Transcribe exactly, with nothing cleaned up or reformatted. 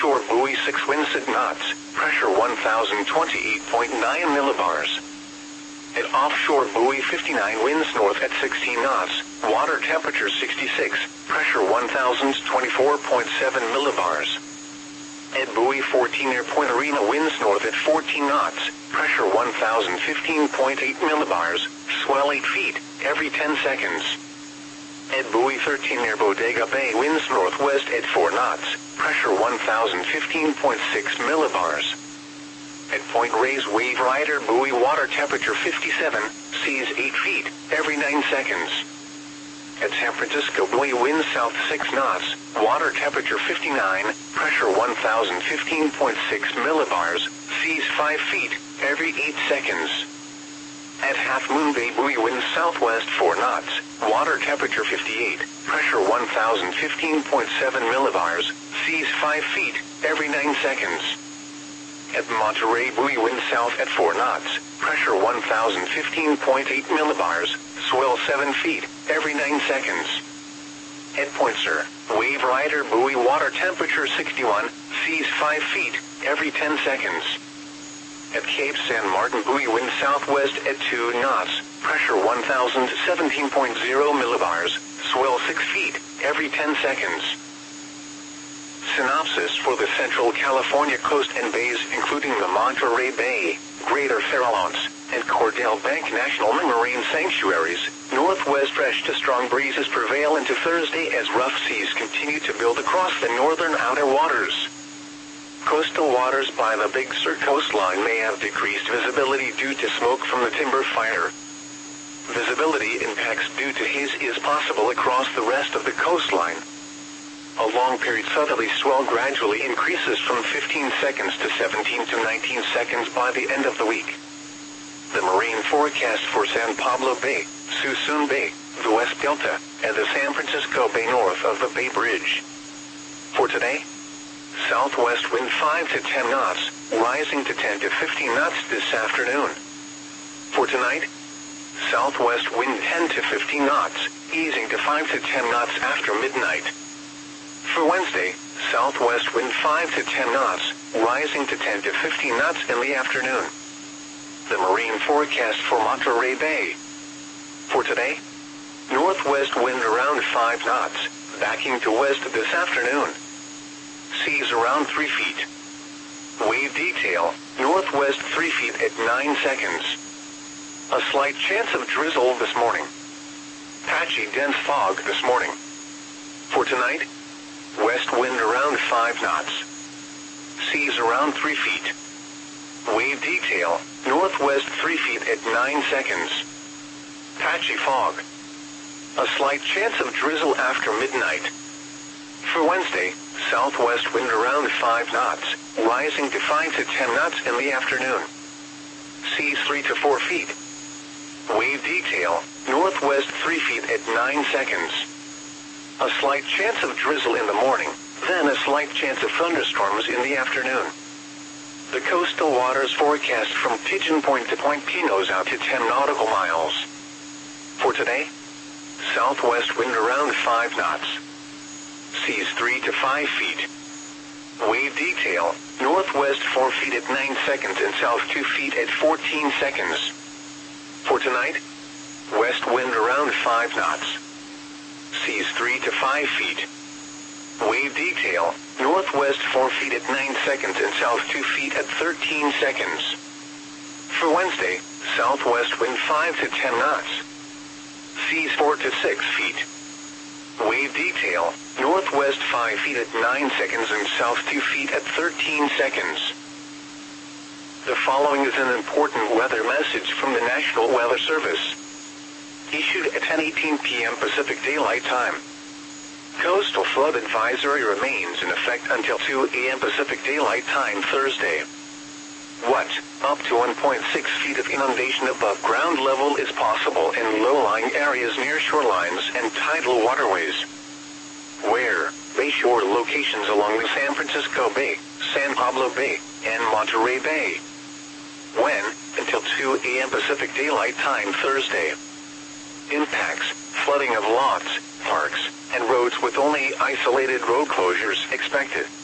Shore buoy six winds at knots, pressure one thousand twenty-eight point nine millibars. At offshore buoy fifty-nine, winds north at sixteen knots, water temperature sixty-six, pressure one thousand twenty-four point seven millibars. At buoy fourteen, near Point Arena, winds north at fourteen knots, pressure one thousand fifteen point eight millibars, swell eight feet, every ten seconds. At buoy thirteen, near Bodega Bay, winds northwest at four knots, pressure one thousand fifteen point six millibars. At Point Reyes Wave Rider buoy, water temperature fifty-seven, seas eight feet, every nine seconds. At San Francisco buoy, winds south six knots, water temperature fifty-nine, pressure one thousand fifteen point six millibars, seas five feet, every eight seconds. At Half Moon Bay buoy, winds southwest four knots, water temperature fifty-eight, pressure one thousand fifteen point seven millibars, seas five feet, every nine seconds. At Monterey buoy, winds south at four knots, pressure one thousand fifteen point eight millibars, swell seven feet, every nine seconds. At Point Sur, Wave Rider buoy, water temperature sixty-one, seas five feet, every ten seconds. At Cape San Martin buoy, winds southwest at two knots, pressure one thousand seventeen point zero millibars, swell six feet, every ten seconds. Synopsis for the Central California coast and bays, including the Monterey Bay, Greater Farallones, and Cordell Bank National Marine Sanctuaries. Northwest fresh to strong breezes prevail into Thursday as rough seas continue to build across the northern outer waters. Coastal waters by the Big Sur coastline may have decreased visibility due to smoke from the timber fire. Visibility impacts due to haze is possible across the rest of the coastline. A long period southerly swell gradually increases from fifteen seconds to seventeen to nineteen seconds by the end of the week. The marine forecast for San Pablo Bay, Suisun Bay, the West Delta, and the San Francisco Bay north of the Bay Bridge. For today, southwest wind five to ten knots, rising to ten to fifteen knots this afternoon. For tonight, southwest wind ten to fifteen knots, easing to five to ten knots after midnight. For Wednesday, southwest wind five to ten knots, rising to ten to fifteen knots in the afternoon. The marine forecast for Monterey Bay. For today, northwest wind around five knots, backing to west this afternoon. Seas around three feet. Wave detail, northwest three feet at nine seconds. A slight chance of drizzle this morning. Patchy dense fog this morning. For tonight, west wind around five knots. Seas around three feet. Wave detail, northwest three feet at nine seconds. Patchy fog. A slight chance of drizzle after midnight. For Wednesday, southwest wind around five knots, rising to five to ten knots in the afternoon. Seas three to four feet. Wave detail, northwest three feet at nine seconds. A slight chance of drizzle in the morning, then a slight chance of thunderstorms in the afternoon. The coastal waters forecast from Pigeon Point to Point Pinos out to ten nautical miles. For today, southwest wind around five knots. Seas three to five feet. Wave detail, northwest four feet at nine seconds and south two feet at fourteen seconds. For tonight, west wind around five knots. Seas three to five feet. Wave detail, northwest four feet at nine seconds and south two feet at thirteen seconds. For Wednesday, southwest wind five to ten knots. Seas four to six feet. Wave detail, northwest five feet at nine seconds and south two feet at thirteen seconds. The following is an important weather message from the National Weather Service. Issued at ten eighteen p m Pacific Daylight Time. Coastal flood advisory remains in effect until two a m Pacific Daylight Time Thursday. What, up to one point six feet of inundation above ground level is possible in low-lying areas near shorelines and tidal waterways. Where, bayshore locations along the San Francisco Bay, San Pablo Bay, and Monterey Bay. When, until two a m Pacific Daylight Time Thursday. Impacts, flooding of lots, parks, and roads with only isolated road closures expected.